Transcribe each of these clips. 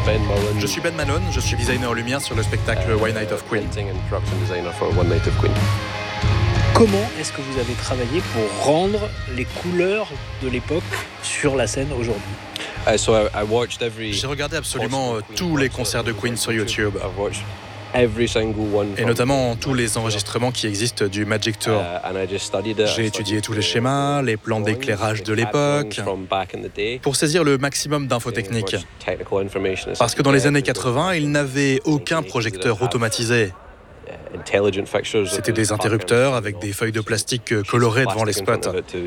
Je suis Ben Malone, je suis designer lumière sur le spectacle One Night of Queen. Comment est-ce que vous avez travaillé pour rendre les couleurs de l'époque sur la scène aujourd'hui ? J'ai regardé absolument tous les concerts de Queen sur YouTube, et notamment tous les enregistrements qui existent du Magic Tour. J'ai étudié tous les schémas, les plans d'éclairage de l'époque, pour saisir le maximum d'infos techniques. Parce que dans les années 80, ils n'avaient aucun projecteur automatisé. C'était des interrupteurs avec des feuilles de plastique colorées devant les spots.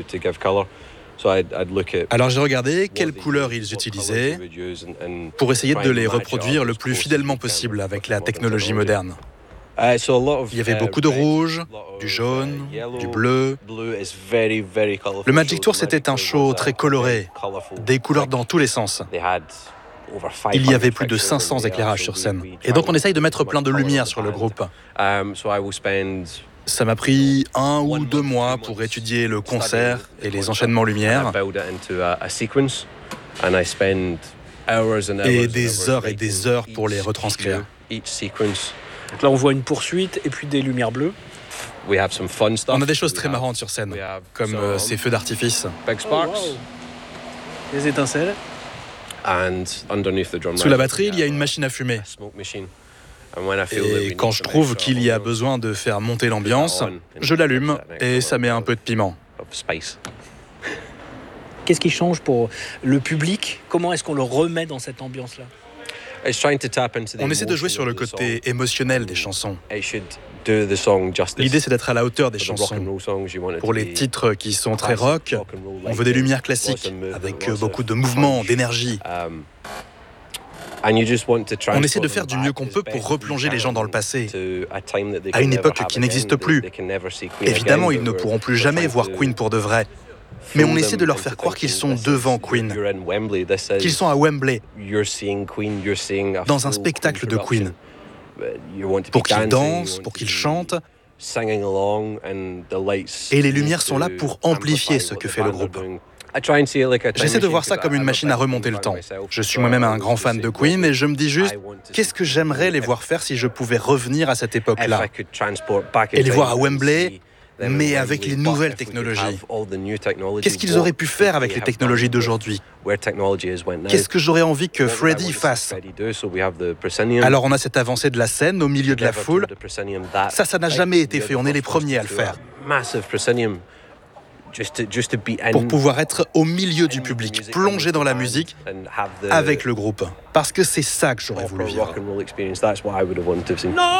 Alors j'ai regardé quelles couleurs ils utilisaient pour essayer de les reproduire le plus fidèlement possible avec la technologie moderne. Il y avait beaucoup de rouge, du jaune, du bleu. Le Magic Tour, c'était un show très coloré, des couleurs dans tous les sens. Il y avait plus de 500 éclairages sur scène. Et donc on essaye de mettre plein de lumière sur le groupe. Ça m'a pris 1 ou 2 mois pour étudier le concert et les enchaînements lumière. Et des heures pour les retranscrire. Donc là on voit une poursuite et puis des lumières bleues. On a des choses très marrantes sur scène, comme ces feux d'artifice. Des étincelles. Sous la batterie, il y a une machine à fumer. Et quand je trouve qu'il y a besoin de faire monter l'ambiance, je l'allume et ça met un peu de piment. Qu'est-ce qui change pour le public ? Comment est-ce qu'on le remet dans cette ambiance-là ? On essaie de jouer sur le côté émotionnel des chansons. L'idée, c'est d'être à la hauteur des chansons. Pour les titres qui sont très rock, on veut des lumières classiques, avec beaucoup de mouvement, d'énergie. On essaie de faire du mieux qu'on peut pour replonger les gens dans le passé, à une époque qui n'existe plus. Évidemment, ils ne pourront plus jamais voir Queen pour de vrai. Mais on essaie de leur faire croire qu'ils sont devant Queen, qu'ils sont à Wembley, dans un spectacle de Queen, pour qu'ils dansent, pour qu'ils chantent. Et les lumières sont là pour amplifier ce que fait le groupe. J'essaie de voir ça comme une machine à remonter le temps. Je suis moi-même un grand fan de Queen et je me dis juste, qu'est-ce que j'aimerais les voir faire si je pouvais revenir à cette époque-là et les voir à Wembley, mais avec les nouvelles technologies. Qu'est-ce qu'ils auraient pu faire avec les technologies d'aujourd'hui ? Qu'est-ce que j'aurais envie que Freddie fasse ? Alors on a cette avancée de la scène au milieu de la foule. Ça n'a jamais été fait, on est les premiers à le faire. Pour pouvoir être au milieu du public, plongé dans la musique avec le groupe. Parce que c'est ça que j'aurais voulu vivre. Non !